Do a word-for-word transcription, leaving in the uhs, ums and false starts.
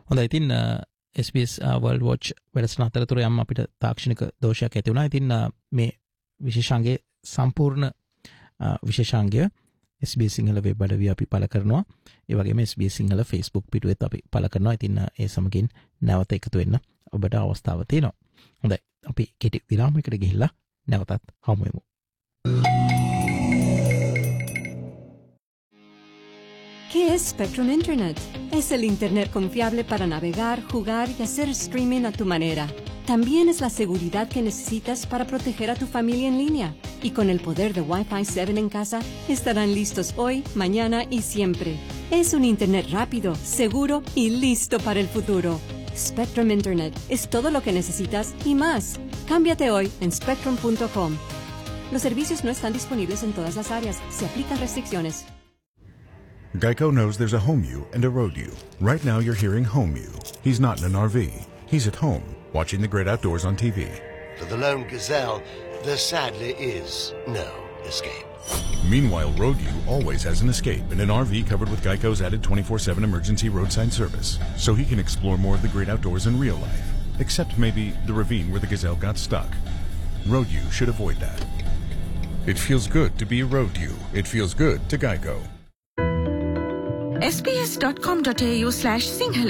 හොඳයි ඉතින් S B S World Watch වැඩසටහන අතරතුර යම් අපිට තාක්ෂණික දෝෂයක් ඇති වුණා. ඉතින් මේ විශේෂාංගයේ සම්පූර්ණ විශේෂාංගය S B S සිංහල වෙබ් අඩවිය අපි පළ කරනවා. ඒ වගේම S B S සිංහල Facebook පිටුවෙත් අපි පළ කරනවා. ඉතින් ඒ සමගින් නැවත එකතු වෙන්න ඔබට අවස්ථාව තියෙනවා. හොඳයි අපි කෙටි විරාමයකට ගිහිල්ලා නැවතත් හමු වෙමු. ¿Qué es Spectrum Internet? Es el Internet confiable para navegar, jugar y hacer streaming a tu manera. También es la seguridad que necesitas para proteger a tu familia en línea. Y con el poder de Wi-Fi siete en casa, estarán listos hoy, mañana y siempre. Es un Internet rápido, seguro y listo para el futuro. Spectrum Internet es todo lo que necesitas y más. Cámbiate hoy en spectrum punto com. Los servicios no están disponibles en todas las áreas. Se aplican restricciones. Geico knows there's a home you and a road you. Right now you're hearing home you. He's not in an R V. He's at home, watching the great outdoors on T V. For the lone gazelle, there sadly is no escape. Meanwhile, road you always has an escape in an R V covered with Geico's added twenty-four seven emergency roadside service, so he can explore more of the great outdoors in real life. Except maybe the ravine where the gazelle got stuck. Road you should avoid that. It feels good to be a road you. It feels good to Geico. S B S dot com dot A U slash Sinhala